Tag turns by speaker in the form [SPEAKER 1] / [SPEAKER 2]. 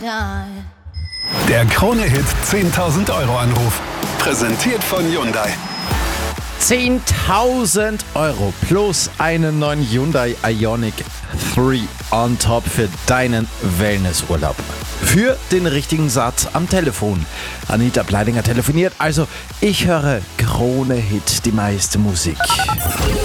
[SPEAKER 1] time.
[SPEAKER 2] Der Krone-Hit 10.000 Euro Anruf. Präsentiert von Hyundai.
[SPEAKER 3] 10.000 Euro plus einen neuen Hyundai Ioniq 3 on top für deinen Wellnessurlaub. Für den richtigen Satz am Telefon. Anita Bleidinger telefoniert, also ich höre Krone-Hit, die meiste Musik.